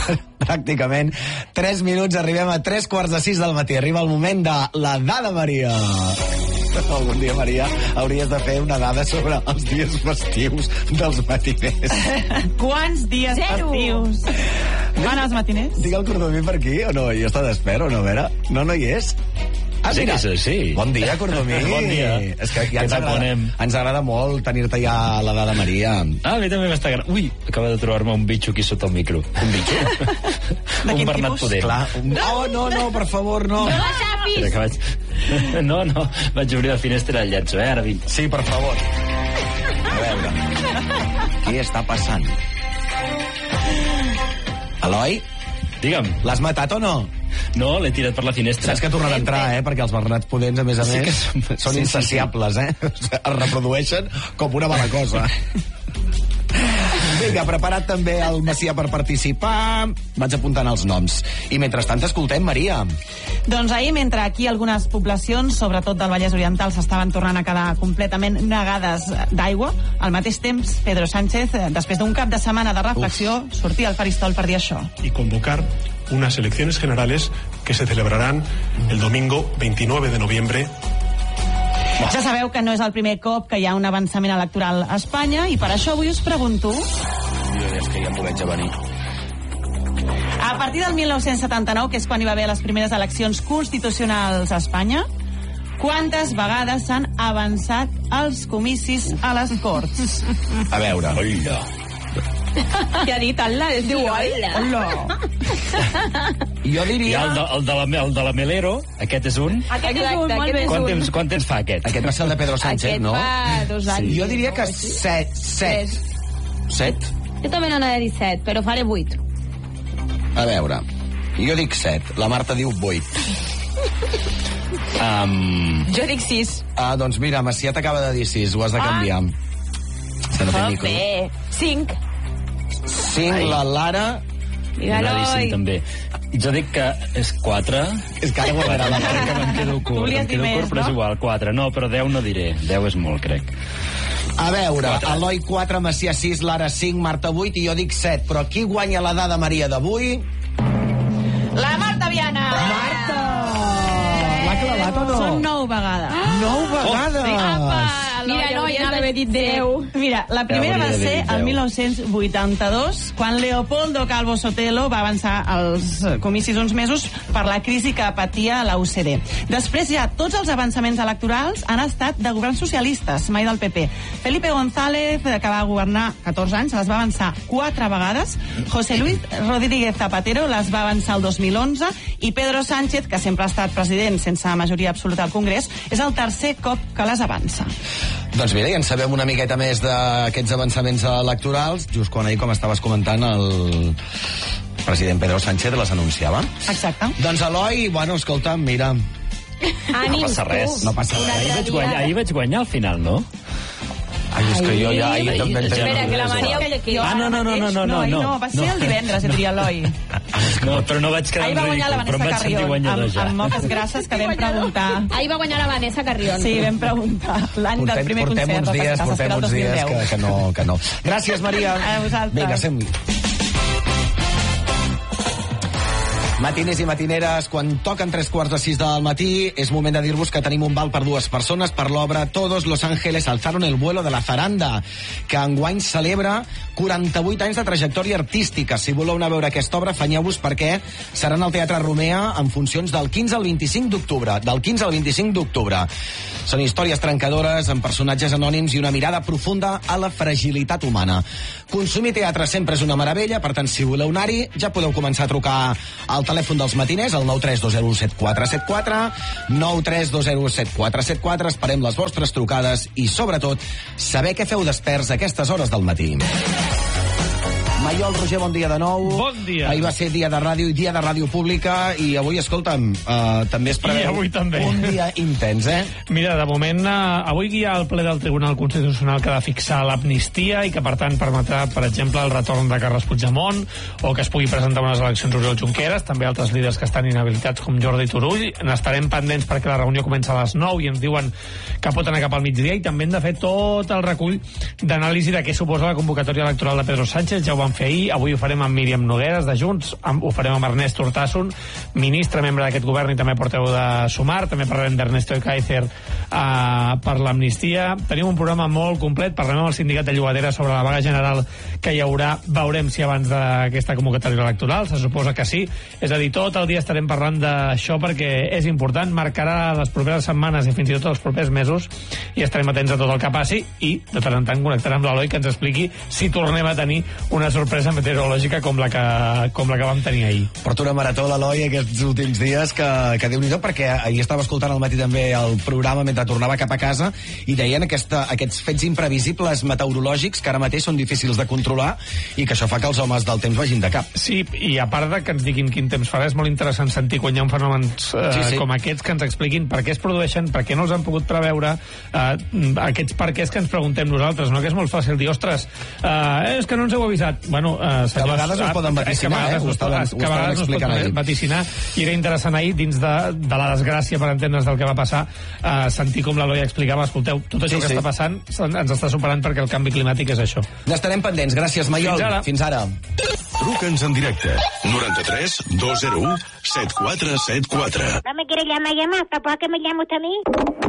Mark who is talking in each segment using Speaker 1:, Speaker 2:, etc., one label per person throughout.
Speaker 1: pràcticament 3 minuts, arribem a 3:45 del matí. Arriba el moment de la dada Maria. Algun dia, Maria, hauries de fer una dada sobre els dies festius dels matiners.
Speaker 2: Quants dies festius van els matiners?
Speaker 1: Digue el Cordomí per aquí o no? Jo està despert o no, a veure? No hi és? Ah,
Speaker 3: sí,
Speaker 1: mira.
Speaker 3: sí.
Speaker 1: Bon dia, Cordomí.
Speaker 3: Bon dia.
Speaker 1: És que ja ens agrada molt tenir-te ja a la dada Maria.
Speaker 3: Ah, a mi també m'està agradant. Ui, acaba de trobar-me un bitxo aquí sota el micro. Un bitxo? Un Bernat Podent.
Speaker 1: Clar. No, per favor, no.
Speaker 4: No la xapis!
Speaker 3: No, vaig obrir la finestra i el llenço, ara vinc.
Speaker 1: Sí, per favor. A veure. Què està passant? Eloi?
Speaker 3: Digue'm.
Speaker 1: L'has matat o no?
Speaker 3: No, l'he tirat per la finestra.
Speaker 1: Saps que tornarà a entrar, perquè els Bernats Podents, a més, són insaciables, Es reprodueixen com una mala cosa. Vinga, preparat també el Macià per participar. Vaig apuntant els noms. I mentrestant escoltem, Maria.
Speaker 2: Doncs ahir, mentre aquí algunes poblacions, sobretot del Vallès Oriental, s'estaven tornant a quedar completament negades d'aigua, al mateix temps, Pedro Sánchez, després d'un cap de setmana de reflexió, sortia al faristol per dir això.
Speaker 5: Y convocar unas elecciones generales que se celebrarán el domingo 29 de noviembre.
Speaker 2: Ja sabeu que no és el primer cop que hi ha un avançament electoral a Espanya i per això avui us pregunto...
Speaker 1: És que ja m'ho veig a venir.
Speaker 2: A partir del 1979, que és quan hi va haver les primeres eleccions constitucionals a Espanya, quantes vegades s'han avançat els comicis a les Corts?
Speaker 1: A veure.
Speaker 3: Hola.
Speaker 4: Què ha dit, Alla? Es diu hola.
Speaker 1: Jo
Speaker 3: I
Speaker 1: diria...
Speaker 3: el de la Melero, aquest és un.
Speaker 4: Aquest és un, molt bé.
Speaker 3: Quant temps fa aquest?
Speaker 1: Aquest va ser el de Pedro Sánchez, no?
Speaker 4: Aquest fa 2 anys.
Speaker 1: Jo diria que 7. 7?
Speaker 4: Jo també no n'he dit 7, però faré 8.
Speaker 1: A veure, jo dic 7, la Marta diu 8.
Speaker 4: Jo dic 6.
Speaker 1: Doncs mira, Macià t'acaba de dir 6, ho has de canviar. Se no té micro.
Speaker 4: Bé, 5.
Speaker 1: 5, la Lara...
Speaker 4: Digue-l'oi.
Speaker 3: També. Jo dic que és 4.
Speaker 1: És que ara guanyarà la
Speaker 3: Crec que me'n quedo curt.
Speaker 2: Volies dir més,
Speaker 3: però és
Speaker 2: no?
Speaker 3: igual, 4. No, però 10 no diré. 10 és molt, crec.
Speaker 1: A veure, Eloi 4, Macià 6, Lara 5, Marta 8 i jo dic 7. Però qui guanya la dada Maria d'avui?
Speaker 2: La Marta Viana!
Speaker 1: Marta! L'ha clavat o no?
Speaker 2: Són 9 vegades.
Speaker 1: 9 vegades!
Speaker 4: Mira, no, ja n'havia dit 10.
Speaker 2: Mira, la primera va ser el 1982, quan Leopoldo Calvo Sotelo va avançar als comicis uns mesos per la crisi que patia la UCD. Després ja tots els avançaments electorals han estat de governs socialistes, mai del PP. Felipe González, que va governar 14 anys, les va avançar 4 vegades. José Luis Rodríguez Zapatero les va avançar el 2011 i Pedro Sánchez, que sempre ha estat president sense majoria absoluta al Congrés, és el tercer cop que les avança.
Speaker 1: Doncs mira, ja en sabem una miqueta més d'aquests avançaments electorals, just quan ahir, com estaves comentant, el president Pedro Sánchez les anunciava.
Speaker 2: Exacte.
Speaker 1: Doncs Eloi, bueno, escolta, mira...
Speaker 4: Ànims,
Speaker 3: No passa res.
Speaker 1: No passa res.
Speaker 3: Ahir vaig guanyar al final, no?
Speaker 1: Ai, és que jo ja ahir també...
Speaker 4: Espera, que la Maria...
Speaker 2: No, va ser el divendres, et diria Eloi.
Speaker 3: No, però no vaig quedar
Speaker 2: Ahir va guanyar la
Speaker 3: ridícul, però em
Speaker 2: Vanessa
Speaker 3: vaig sentir
Speaker 2: Carrion,
Speaker 3: guanyador ja.
Speaker 2: amb moltes gràcies, que vam preguntar.
Speaker 4: Ahir va guanyar la Vanessa Carrion.
Speaker 2: Sí, vam preguntar l'any del primer concert de Casas, que era el 2010.
Speaker 1: que no. Gràcies, Maria.
Speaker 2: A vosaltres.
Speaker 1: Vinga, Matiners i matineres, quan toquen 3:45 del matí, és moment de dir-vos que tenim un val per 2 persones per l'obra Todos los Ángeles alzaron el vuelo de la zaranda, que enguany celebra 48 anys de trajectòria artística. Si voleu anar a veure aquesta obra, afanyeu-vos perquè seran al Teatre Romea en funcions del 15 al 25 d'octubre. Del 15 al 25 d'octubre. Són històries trencadores amb personatges anònims i una mirada profunda a la fragilitat humana. Consumir teatre sempre és una meravella, per tant, si voleu anar-hi, ja podeu començar a trucar al telèfon dels matiners, el 932017474, 932017474. Esperem les vostres trucades i, sobretot, saber què feu desperts a aquestes hores del matí. Maiol, Roger, bon dia de nou.
Speaker 6: Bon dia.
Speaker 1: Ahir va ser dia de ràdio i dia de ràdio pública i avui, escolta'm, també es preveu
Speaker 6: avui també.
Speaker 1: Un dia intens,
Speaker 6: Mira, de moment, avui hi ha el ple del Tribunal Constitucional que ha de fixar l'amnistia i que, per tant, permetrà, per exemple, el retorn de Carles Puigdemont o que es pugui presentar unes eleccions Oriol Junqueras, també altres líders que estan inhabilitats com Jordi Turull. N'estarem pendents perquè la reunió comença a les 9 i ens diuen que pot anar cap al migdia i també hem de fer tot el recull d'anàlisi de què suposa la convocatòria electoral de Pedro Sánchez. Ja ho vam fer ahir, avui ho farem amb Míriam Nogueres, de Junts, ho farem amb Ernest Urtasun, ministre, membre d'aquest govern i també porteu de Sumar, també parlarem d'Ernesto Ekaizer per l'amnistia. Tenim un programa molt complet, parlarem amb el sindicat de llogateres sobre la vaga general que hi haurà, veurem si abans d'aquesta convocatòria electoral, se suposa que sí, és a dir, tot el dia estarem parlant d'això perquè és important, marcarà les properes setmanes i fins i tot els propers mesos, i estarem atents a tot el que passi, i de tant en tant connectarem amb l'Eloi que ens expliqui si tornem a tenir una sorpresa meteorològica com la que vam tenir ahir.
Speaker 1: Porta una marató l'Eloi aquests últims dies que Déu-n'hi-do, perquè ahir estava escoltant al matí també el programa mentre tornava cap a casa i deien aquests fets imprevisibles meteorològics que ara mateix són difícils de controlar i que això fa que els homes del temps vagin de cap.
Speaker 6: Sí, i a part de que ens diguin quin temps farà, és molt interessant sentir quan hi ha fenòmens com aquests que ens expliquin per què es produeixen, per què no els han pogut preveure, aquests per què que ens preguntem nosaltres, no? Que és molt fàcil dir, ostres, és que no ens heu avisat. Bueno, senyors,
Speaker 1: que a vegades ho poden vaticinar, ho estaven explicant ahir.
Speaker 6: Vaticinar, i era interessant ahir, dins de la desgràcia, per entendre's del que va passar, sentir com l'Eloi explicava, escolteu, tot això que està passant ens està superant perquè el canvi climàtic és això.
Speaker 1: N'estarem pendents. Gràcies, Maiol. Fins ara.
Speaker 7: Truca'ns en directe. 93 201 7474.
Speaker 8: No me quiere llamar, capaz que me llama usted a mí.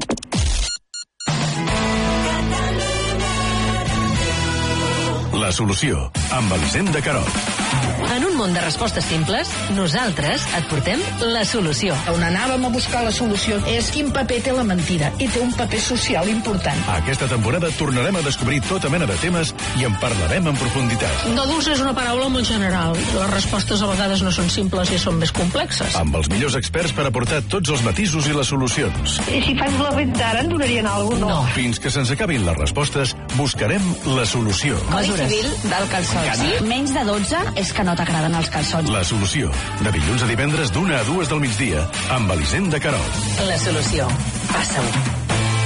Speaker 7: La solució, amb Elisenda Querol.
Speaker 9: En un món de respostes simples, nosaltres et portem la solució.
Speaker 10: On anàvem a buscar la solució és quin paper té la mentida, i té un paper social important.
Speaker 7: Aquesta temporada tornarem a descobrir tota mena de temes i en parlarem en profunditat.
Speaker 10: No dulce és una paraula molt general. Les respostes a vegades no són simples i són més complexes.
Speaker 7: Amb els millors experts per aportar tots els matisos i les solucions.
Speaker 10: I si faig la venta ara, em donarien alguna cosa?
Speaker 9: No.
Speaker 7: Fins que se'ns acabin les respostes, buscarem la solució.
Speaker 9: Codi civil del calçot. Sí? Menys de 12 és que no t'agraden els calçots.
Speaker 7: La solució, de dilluns a divendres d'1 a 2 del migdia, amb Elisenda Querol.
Speaker 9: La solució. Passa-ho.